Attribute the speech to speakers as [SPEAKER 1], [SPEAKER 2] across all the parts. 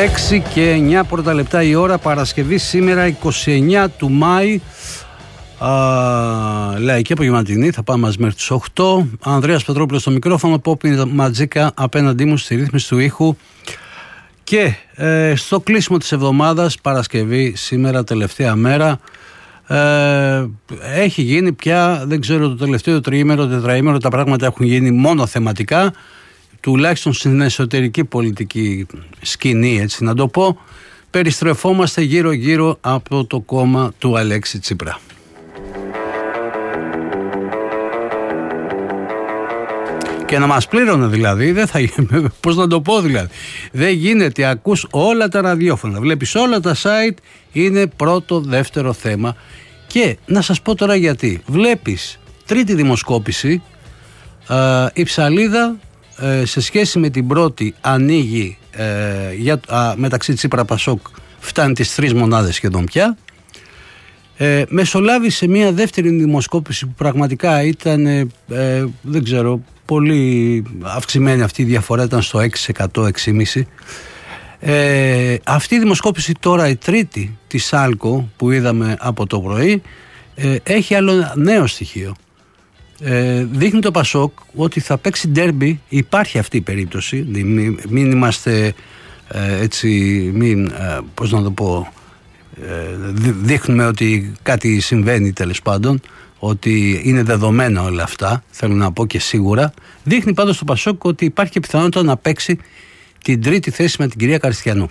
[SPEAKER 1] 6 και 9 πρώτα λεπτά η ώρα, Παρασκευή σήμερα 29 του Μάη. Λαϊκή απογευματινή, θα πάμε μαζί μέχρι τις 8. Ανδρέας Πετρόπουλος στο μικρόφωνο, Πόπι Ματζίκα απέναντί μου στη ρύθμιση του ήχου. Και στο κλείσιμο της εβδομάδας, Παρασκευή σήμερα, τελευταία μέρα, έχει γίνει πια, δεν ξέρω, το τελευταίο τριήμερο, τετραήμερο, τα πράγματα έχουν γίνει μόνο θεματικά, τουλάχιστον στην εσωτερική πολιτική σκηνή, έτσι να το πω. Περιστρεφόμαστε γύρω γύρω από το κόμμα του Αλέξη Τσίπρα. Και να μας πλήρωνε δηλαδή, δεν θα, πώς να το πω δηλαδή, δεν γίνεται, ακούς όλα τα ραδιόφωνα, βλέπεις όλα τα site, είναι πρώτο, δεύτερο θέμα. Και να σας πω τώρα γιατί. Βλέπεις τρίτη δημοσκόπηση, η ψαλίδα σε σχέση με την πρώτη ανοίγει, μεταξύ Τσίπρα Πασόκ φτάνει τις 3 μονάδες σχεδόν πια. Μεσολάβησε μια δεύτερη δημοσκόπηση που πραγματικά ήταν, δεν ξέρω, πολύ αυξημένη αυτή η διαφορά, ήταν στο 6%, 6,5%. Αυτή η δημοσκόπηση τώρα, η τρίτη της άλκο που είδαμε από το πρωί, έχει άλλο νέο στοιχείο. Δείχνει το Πασόκ ότι θα παίξει ντέρμπι, υπάρχει αυτή η περίπτωση, μην είμαστε έτσι, πώς να το πω, δείχνουμε ότι κάτι συμβαίνει τέλος πάντων, ότι είναι δεδομένα όλα αυτά, θέλω να πω και σίγουρα. Δείχνει πάντως το Πασόκ ότι υπάρχει και πιθανότητα να παίξει την τρίτη θέση με την κυρία Καριστιανού.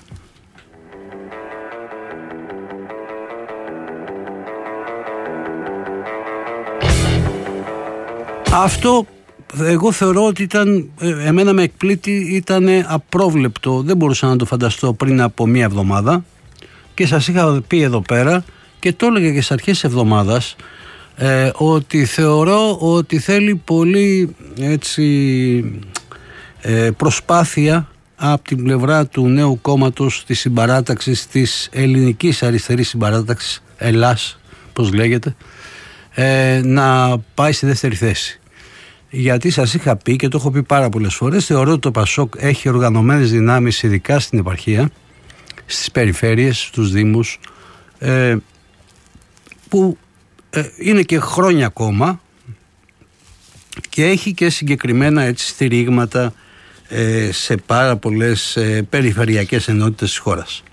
[SPEAKER 1] Αυτό εγώ θεωρώ ότι ήταν, εμένα με εκπλήττει, ήταν απρόβλεπτο, δεν μπορούσα να το φανταστώ πριν από μία εβδομάδα και σας είχα πει εδώ πέρα και το έλεγα και στις αρχές της εβδομάδας, ότι θεωρώ ότι θέλει πολύ έτσι, προσπάθεια από την πλευρά του νέου κόμματος της συμπαράταξης, της ελληνικής αριστερής συμπαράταξης, Ελλάς πώς λέγεται, να πάει στη δεύτερη θέση. Γιατί σας είχα πει και το έχω πει πάρα πολλές φορές, θεωρώ ότι το Πασόκ έχει οργανωμένες δυνάμεις, ειδικά στην επαρχία, στις περιφέρειες, στους δήμους, που είναι και χρόνια κόμμα και έχει και συγκεκριμένα έτσι στηρίγματα σε πάρα πολλές περιφερειακές ενότητες της χώρας.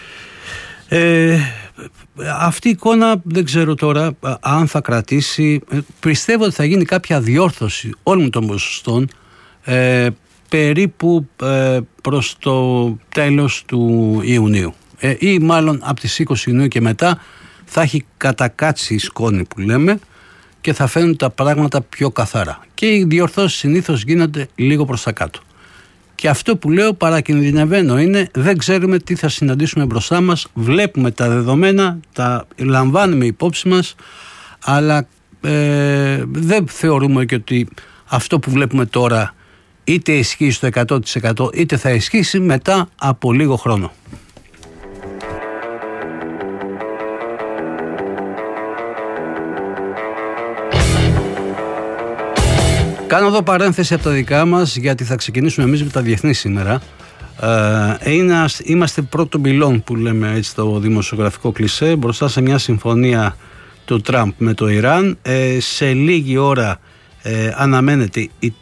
[SPEAKER 1] Αυτή η εικόνα δεν ξέρω τώρα αν θα κρατήσει. Πιστεύω ότι θα γίνει κάποια διόρθωση όλων των ποσοστών περίπου προς το τέλος του Ιουνίου, ή μάλλον από τις 20 Ιουνίου και μετά θα έχει κατακάτσει η σκόνη που λέμε και θα φαίνουν τα πράγματα πιο καθαρά. Και οι διορθώσεις συνήθως γίνονται λίγο προς τα κάτω. Και αυτό που λέω, παρακινδυνευαίνω, είναι δεν ξέρουμε τι θα συναντήσουμε μπροστά μας. Βλέπουμε τα δεδομένα, τα λαμβάνουμε υπόψη μας, αλλά δεν θεωρούμε και ότι αυτό που βλέπουμε τώρα είτε ισχύει στο 100% είτε θα ισχύσει μετά από λίγο χρόνο. Κάνω εδώ παρένθεση από τα δικά μας, γιατί θα ξεκινήσουμε εμείς με τα διεθνή σήμερα. Είμαστε πρώτο πυλόν που λέμε έτσι το δημοσιογραφικό κλισέ, μπροστά σε μια συμφωνία του Τραμπ με το Ιράν. Σε λίγη ώρα αναμένεται η